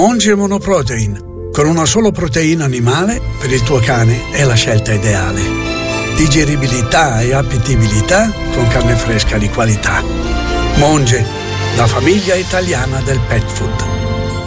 Monge Monoprotein. Con una sola proteina animale, per il tuo cane è la scelta ideale. Digeribilità e appetibilità con carne fresca di qualità. Monge, la famiglia italiana del pet food.